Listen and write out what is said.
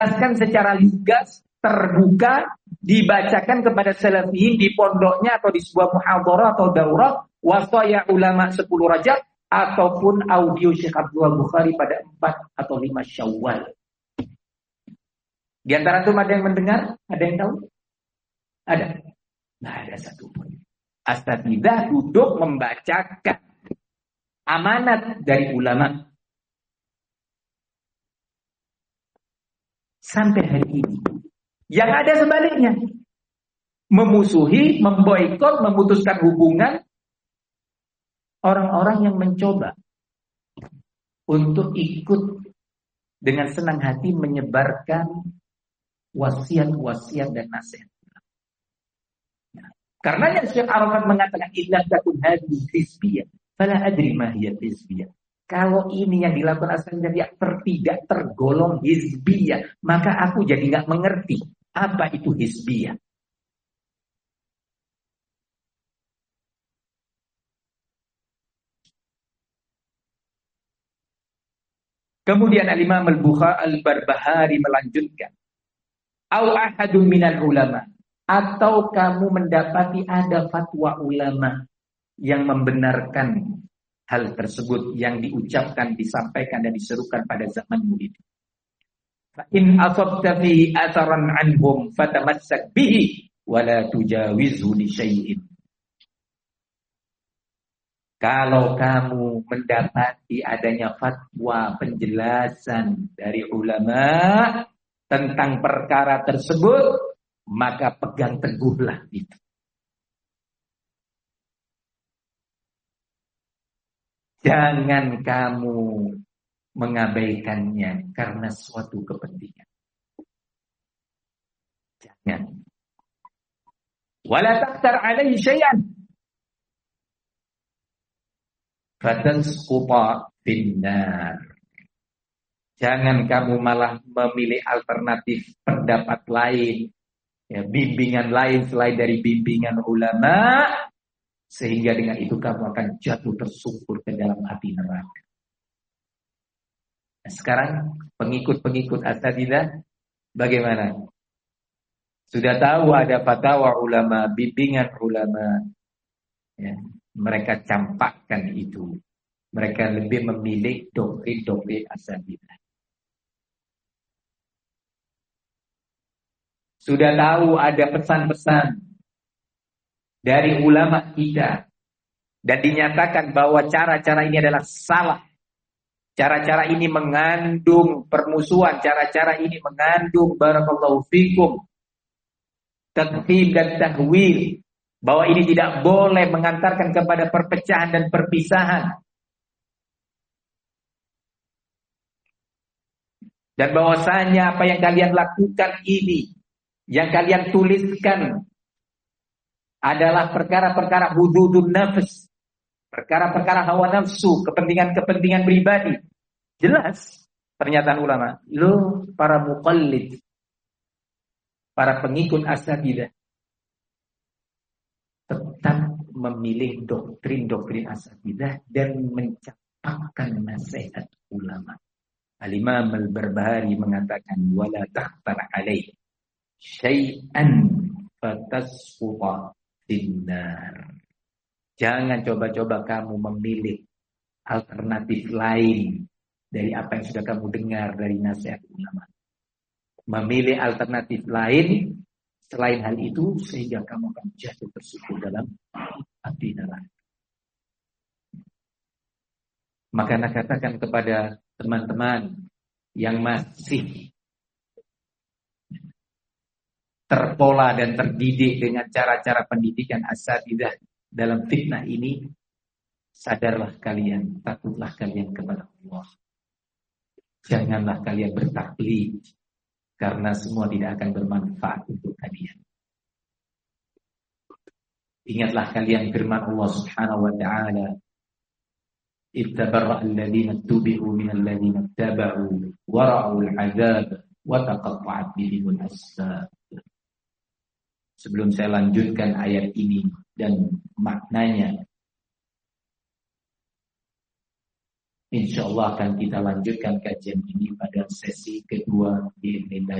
secara lugas, terbuka, dibacakan kepada salafiyin di pondoknya atau di sebuah muhadharah atau daurah, wasaya ulama 10 Rajab, ataupun audio Syekh Abdul Bukhari pada 4 atau 5 Syawal. Di antara itu ada yang mendengar? Ada yang tahu? Ada? Nggak ada satupun. Asatidzah duduk membacakan amanat dari ulama. Sampai hari ini. Yang ada sebaliknya. Memusuhi, memboikot, memutuskan hubungan orang-orang yang mencoba untuk ikut dengan senang hati menyebarkan wasiat-wasiat dan nasihat. Karenanya Syekh Arafat mengatakan idza takun hadhihi hizbiyah fala adri ma hiya hizbiyah. Kalau ini yang dilakukan asalnya tidak tergolong hizbiyah, maka aku jadi nggak mengerti apa itu hizbiyah. Kemudian Al-Imam Al-Barbahari melanjutkan, au ahadun minal ulama, atau kamu mendapati ada fatwa ulama yang membenarkan hal tersebut yang diucapkan, disampaikan dan diserukan pada zamanmu itu. Fa in asabta fihi atharan anhum fatamassak bihi wa la tujawizhu li syai'in. Kalau kamu mendapati adanya fatwa penjelasan dari ulama tentang perkara tersebut, maka pegang teguhlah itu. Jangan kamu mengabaikannya karena suatu kepentingan. Jangan. Wala taqtar alaihi syai'an fatasquta finnar. Jangan kamu malah memilih alternatif pendapat lain, ya, bimbingan lain selain dari bimbingan ulama, sehingga dengan itu kamu akan jatuh tersungkur ke dalam api neraka. Nah, sekarang pengikut-pengikut asatidzah bagaimana? Sudah tahu ada fatwa ulama, bimbingan ulama, ya, mereka campakkan itu. Mereka lebih memilih doktrin-doktrin asatidzah. Sudah tahu ada pesan-pesan dari ulama kita dan dinyatakan bahwa cara-cara ini adalah salah. Cara-cara ini mengandung permusuhan, cara-cara ini mengandung barakallahu fikum takfir dan tahwil, bahwa ini tidak boleh mengantarkan kepada perpecahan dan perpisahan. Dan bahwasanya apa yang kalian lakukan ini, yang kalian tuliskan adalah perkara-perkara hududun nafs, perkara-perkara hawa nafsu, kepentingan-kepentingan pribadi. Jelas pernyataan ulama. Lo para muqallid, para pengikut asatidzah, tetap memilih doktrin-doktrin asatidzah dan mencampakkan nasihat ulama. Al-Imam Al-Barbahari mengatakan wala takhtar alaih syai'an fatasquta finnar. Jangan coba-coba kamu memilih alternatif lain dari apa yang sudah kamu dengar dari nasihat ulama. Memilih alternatif lain selain hal itu sehingga kamu akan jatuh tersungkur dalam api neraka. Maka nak katakan kepada teman-teman yang masih terpola dan terdidik dengan cara-cara pendidikan asatidzah dalam fitnah ini, sadarlah kalian, takutlah kalian kepada Allah. Janganlah kalian bertaklid, karena semua tidak akan bermanfaat untuk kalian. Ingatlah kalian firman Allah Subhanahu wa ta'ala, ittabarra alladhina tubi'u minal ladhina taba'u wa ra'ul 'adzab wa taqatta'at bihimul asbab. Sebelum saya lanjutkan ayat ini dan maknanya, Insya Allah akan kita lanjutkan kajian ini pada sesi kedua di